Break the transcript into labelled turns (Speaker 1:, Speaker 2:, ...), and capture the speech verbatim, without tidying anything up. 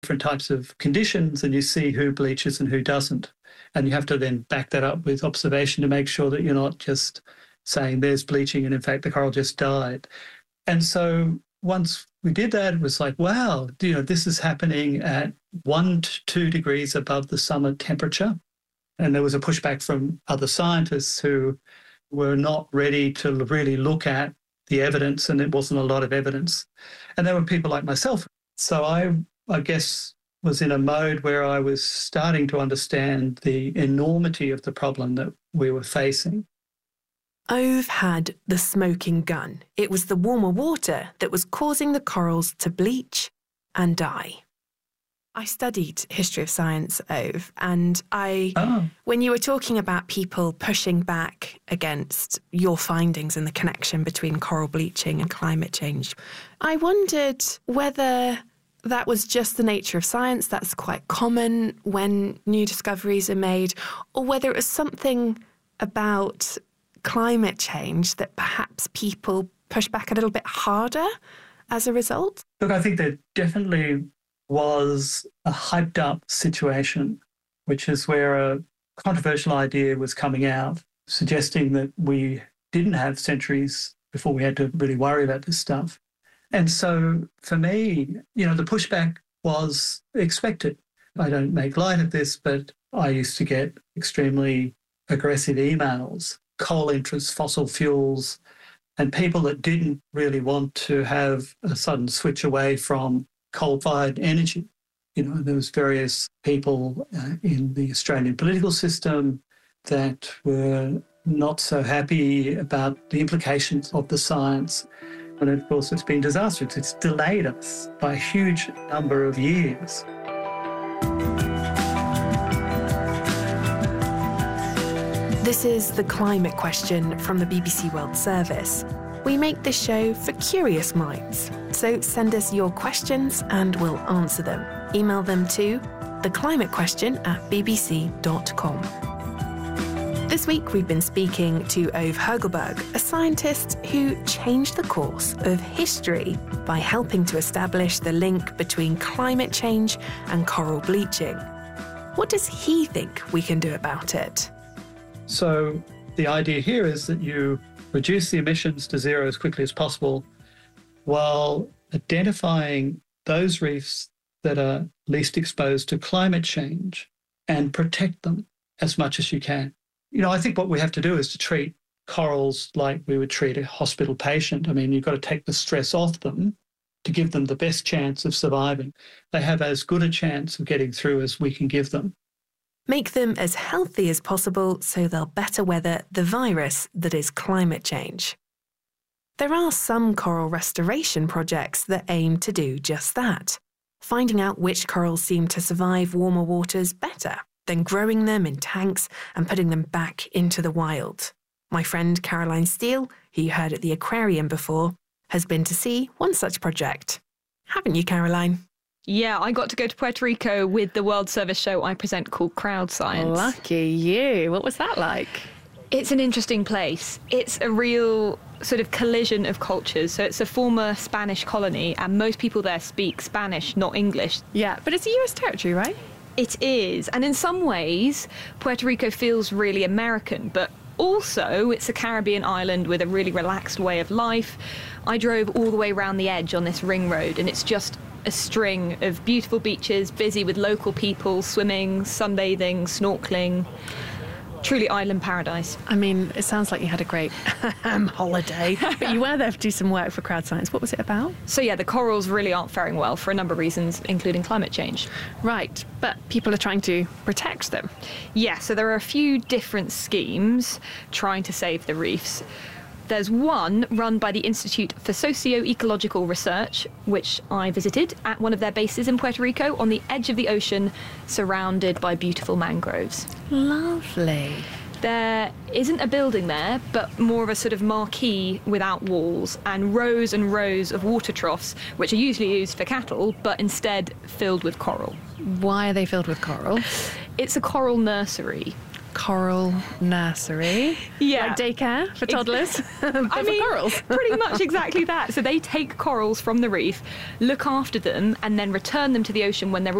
Speaker 1: different types of conditions and you see who bleaches and who doesn't. And you have to then back that up with observation to make sure that you're not just saying there's bleaching and in fact the coral just died. And so once we did that, it was like, wow, you know, this is happening at one to two degrees above the summer temperature. And there was a pushback from other scientists who were not ready to really look at the evidence, and it wasn't a lot of evidence. And there were people like myself. So I, I guess, was in a mode where I was starting to understand the enormity of the problem that we were facing.
Speaker 2: Ove had the smoking gun. It was the warmer water that was causing the corals to bleach and die. I studied history of science, Ove, and I,
Speaker 1: oh.
Speaker 2: when you were talking about people pushing back against your findings and the connection between coral bleaching and climate change, I wondered whether that was just the nature of science, that's quite common when new discoveries are made, or whether it was something about climate change that perhaps people push back a little bit harder as a result?
Speaker 1: Look, I think there definitely was a hyped up situation, which is where a controversial idea was coming out, suggesting that we didn't have centuries before we had to really worry about this stuff. And so for me, you know, the pushback was expected. I don't make light of this, but I used to get extremely aggressive emails, coal interests, fossil fuels, and people that didn't really want to have a sudden switch away from coal-fired energy. You know, there was various people uh, in the Australian political system that were not so happy about the implications of the science. And of course, it's been disastrous. It's delayed us by a huge number of years.
Speaker 2: This is The Climate Question from the B B C World Service. We make this show for curious minds, so send us your questions and we'll answer them. Email them to theclimatequestion at b b c dot com. This week we've been speaking to Ove Hoegel-Berg, a scientist who changed the course of history by helping to establish the link between climate change and coral bleaching. What does he think we can do about it?
Speaker 1: So the idea here is that you reduce the emissions to zero as quickly as possible while identifying those reefs that are least exposed to climate change and protect them as much as you can. You know, I think what we have to do is to treat corals like we would treat a hospital patient. I mean, you've got to take the stress off them to give them the best chance of surviving. They have as good a chance of getting through as we can give them.
Speaker 2: Make them as healthy as possible so they'll better weather the virus that is climate change. There are some coral restoration projects that aim to do just that, finding out which corals seem to survive warmer waters better, then growing them in tanks and putting them back into the wild. My friend Caroline Steele, who you heard at the aquarium before, has been to see one such project. Haven't you, Caroline?
Speaker 3: Yeah, I got to go to Puerto Rico with the World Service show I present called Crowd Science.
Speaker 2: Lucky you. What was that like?
Speaker 3: It's an interesting place. It's a real sort of collision of cultures. So it's a former Spanish colony and most people there speak Spanish, not English.
Speaker 2: Yeah, but it's a U S territory, right?
Speaker 3: It is. And in some ways, Puerto Rico feels really American, but also it's a Caribbean island with a really relaxed way of life. I drove all the way around the edge on this ring road and it's just a string of beautiful beaches, busy with local people, swimming, sunbathing, snorkeling. Truly island paradise.
Speaker 2: I mean, it sounds like you had a great um, holiday, but you were there to do some work for Crowd Science. What was it about?
Speaker 3: So yeah, the corals really aren't faring well for a number of reasons, including climate change.
Speaker 2: Right, but people are trying to protect them.
Speaker 3: Yeah, so there are a few different schemes trying to save the reefs. There's one run by the Institute for Socio-Ecological Research, which I visited at one of their bases in Puerto Rico on the edge of the ocean, surrounded by beautiful mangroves.
Speaker 2: Lovely.
Speaker 3: There isn't a building there, but more of a sort of marquee without walls and rows and rows of water troughs, which are usually used for cattle, but instead filled with coral.
Speaker 2: Why are they filled with coral?
Speaker 3: It's a coral nursery.
Speaker 2: coral nursery.
Speaker 3: Yeah.
Speaker 2: Like daycare for toddlers.
Speaker 3: I mean,
Speaker 2: corals.
Speaker 3: pretty much exactly that. So they take corals from the reef, look after them, and then return them to the ocean when they're